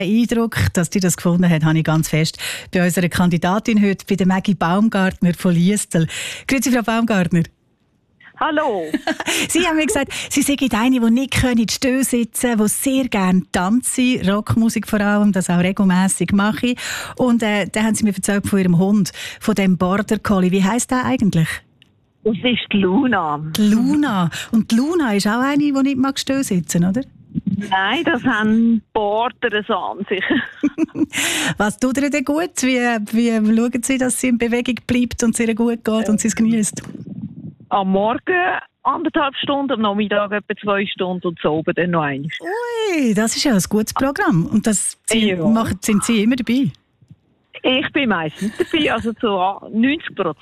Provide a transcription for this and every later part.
Eindruck, dass die das gefunden hat, habe ich ganz fest bei unserer Kandidatin heute, bei der Maggie Baumgartner von Liestal. Grüezi, Frau Baumgartner. Hallo. Sie haben mir gesagt, Sie sind eine, die nicht in die Stühle sitzen, die sehr gerne tanzen, Rockmusik vor allem, das auch regelmässig mache. Und dann haben Sie mir erzählt von Ihrem Hund, von dem Border Collie. Wie heisst der eigentlich? Das ist die Luna. Die Luna. Und die Luna ist auch eine, die nicht mag still sitzen, oder? Nein, das haben Border so an sich. Was tut ihr denn gut? Wie schauen Sie, dass sie in Bewegung bleibt und es ihr gut geht und sie es genießt? Am Morgen 1,5 Stunden, am Nachmittag etwa 2 Stunden und so oben dann noch einmal. Ui, das ist ja ein gutes Programm. Und das sind Sie immer dabei? Ich bin meistens dabei, also zu 90%.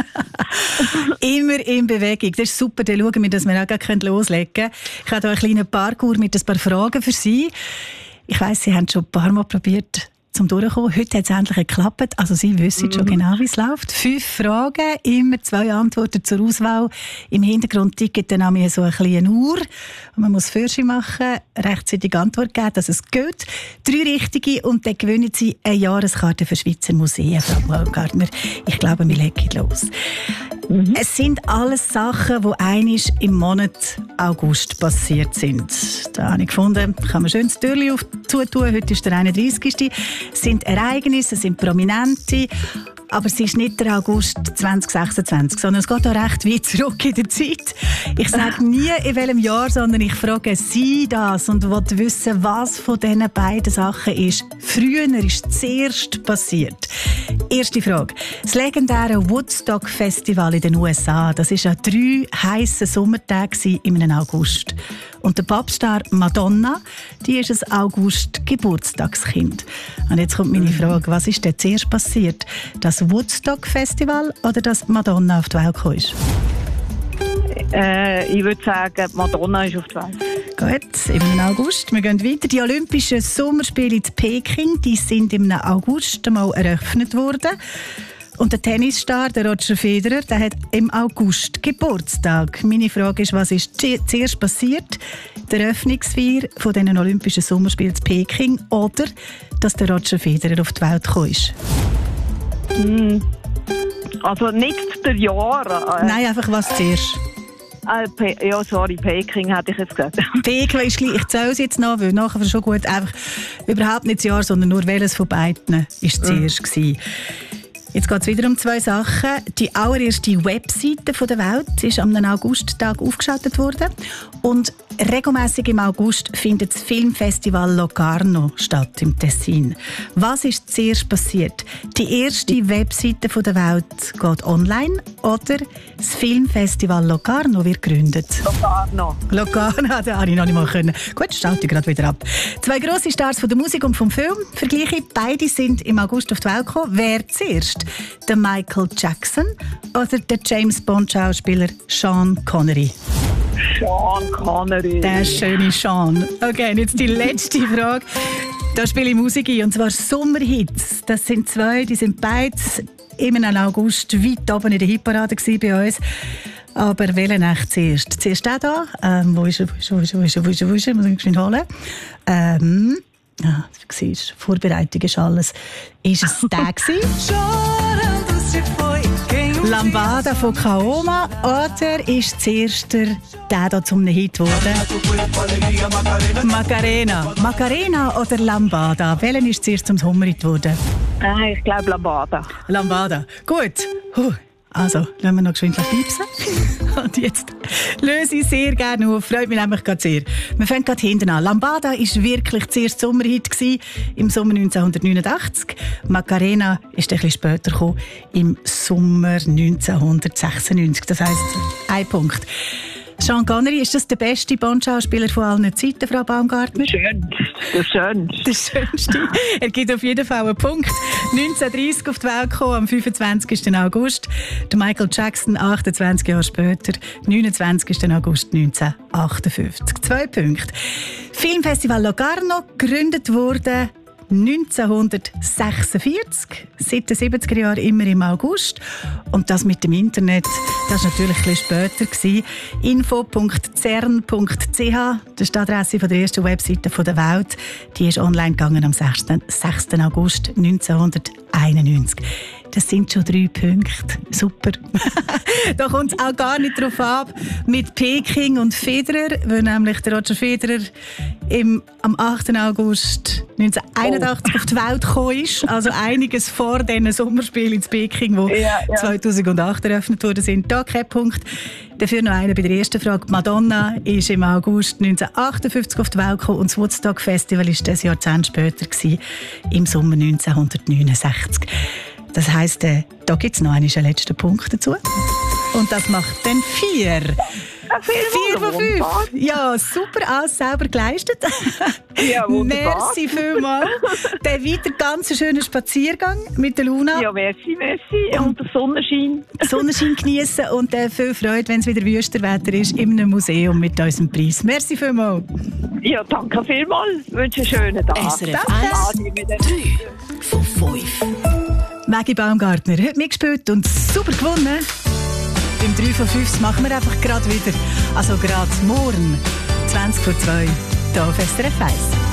Immer in Bewegung. Das ist super. Dann schauen wir, dass wir auch loslegen können. Ich habe hier einen kleinen Parkour mit ein paar Fragen für Sie. Ich weiss, Sie haben schon ein paar Mal probiert, zum Durchkommen. Heute hat es endlich geklappt. Also Sie wissen schon genau, wie es läuft. 5 Fragen, immer 2 Antworten zur Auswahl. Im Hintergrund tickt dann auch so eine kleine Uhr. Und man muss Fürsche machen, rechtzeitig Antwort geben, dass es geht. 3 richtige und dann gewinnen Sie eine Jahreskarte für Schweizer Museen, Frau Baumgartner. Ich glaube, wir legen los. Es sind alles Sachen, die einmal im Monat August passiert sind. Da habe ich gefunden, kann man schön das Türchen zutun. Heute ist der 31. Es sind Ereignisse, es sind Prominente. Aber es ist nicht der August 2026, sondern es geht auch recht weit zurück in der Zeit. Ich sage nie, in welchem Jahr, sondern ich frage Sie das und will wissen, was von diesen beiden Sachen ist. Früher ist zuerst passiert. Erste Frage. Das legendäre Woodstock-Festival in den USA, das war an 3 heissen Sommertagen im August. Und der Popstar Madonna, die ist ein August-Geburtstagskind. Und jetzt kommt meine Frage, was ist denn zuerst passiert? Das Woodstock-Festival oder dass Madonna auf die Welt gekommen ist? Ich würde sagen, Madonna ist auf die Welt. Gut, im August. Wir gehen weiter. Die Olympischen Sommerspiele in Peking, die sind im August einmal eröffnet worden. Und der Tennisstar, der Roger Federer, der hat im August Geburtstag. Meine Frage ist, was ist zuerst passiert? Der Eröffnungsfeier von den Olympischen Sommerspielen in Peking oder dass der Roger Federer auf die Welt gekommen ist? Also nicht der Jahr. Nein, einfach was zuerst. Peking hätte ich jetzt gesagt. Peking ist gleich. Ich zähle es jetzt noch, weil nachher schon gut. Einfach überhaupt nicht das Jahr, sondern nur welches von beiden war zuerst gewesen. Jetzt geht es wieder um 2 Sachen. Die allererste Webseite der Welt ist am Augusttag aufgeschaltet worden. Und regelmässig im August findet das Filmfestival Locarno statt im Tessin. Was ist zuerst passiert? Die erste Webseite der Welt geht online oder das Filmfestival Locarno wird gegründet? Locarno, da habe ich noch nicht mal können. Gut, schalte ich gerade wieder ab. 2 grosse Stars von der Musik und vom Film. Vergleiche, beide sind im August auf die Welt gekommen. Wer zuerst? Der Michael Jackson oder der James Bond-Schauspieler Sean Connery? Sean Connery. Der schöne Sean. Okay, und jetzt die letzte Frage. Da spiele ich Musik ein, und zwar Sommerhits. Das sind 2, die sind beide im August weit oben in der Hitparade bei uns. Aber welchen echt zuerst? Zuerst der da. Wo ist er? Muss ich schnell holen. Du siehst, Vorbereitung ist alles. Ist es der gewesen? Lambada von Kaoma oder ist zuerst der da zum Hit geworden? Macarena oder Lambada? Welchen ist zuerst zum Sommerhit geworden? Ich glaube Lambada. Lambada. Gut. Also, lassen wir noch geschwind piepsen. Und jetzt löse ich sehr gerne auf. Freut mich nämlich gerade sehr. Wir fangen gerade hinten an. Lambada war wirklich zuerst Sommerhit im Sommer 1989. Macarena ist ein bisschen später gekommen, im Sommer 1996. Das heisst, 1 Punkt. Sean Connery, ist das der beste Bond-Schauspieler von allen Zeiten, Frau Baumgartner? Der schönste. Er gibt auf jeden Fall einen Punkt. 1930 auf die Welt gekommen, am 25. August. Der Michael Jackson 28 Jahre später, 29. August 1958. 2 Punkte. Filmfestival Locarno, gegründet wurde 1946, seit den 70er Jahren immer im August. Und das mit dem Internet, das war natürlich ein bisschen später. info.cern.ch, das ist die Adresse von der ersten Webseite der Welt. Die ist online gegangen am 6. August 1991. Das sind schon 3 Punkte. Super. Da kommt es auch gar nicht drauf ab mit Peking und Federer, weil nämlich der Roger Federer am 8. August 1981 auf die Welt gekommen ist. Also einiges vor diesen Sommerspielen in Peking, die 2008 eröffnet worden sind. Da kein Punkt. Dafür noch einer bei der ersten Frage. Madonna ist im August 1958 auf die Welt gekommen und das Woodstock Festival war das Jahrzehnt später, im Sommer 1969. Das heisst, da gibt es noch einen letzten Punkt dazu. Und das macht dann 4. 4 von 5. Ja, super, alles selber geleistet. Ja, wunderbar. Merci vielmals. Dann weiter ganz schönen Spaziergang mit der Luna. Ja, merci. Und der Sonnenschein. Sonnenschein geniessen und viel Freude, wenn es wieder Wüsterwetter ist, in einem Museum mit unserem Preis. Merci vielmals. Ja, danke vielmals. Ich wünsche einen schönen Tag. SRF 1, 3 von 5. Maggie Baumgartner hat mitgespielt und super gewonnen. Im 3 von 5 machen wir einfach gerade wieder. Also gerade morgen, 20 vor 2, hier auf SRF 1.